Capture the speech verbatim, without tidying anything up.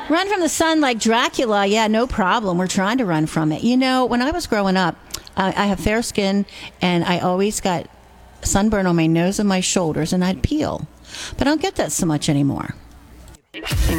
Run from the sun like Dracula. Yeah, no problem. We're trying to run from it. You know, when I was growing up, I, I have fair skin, and I always got sunburn on my nose and my shoulders, and I'd peel. But I don't get that so much anymore.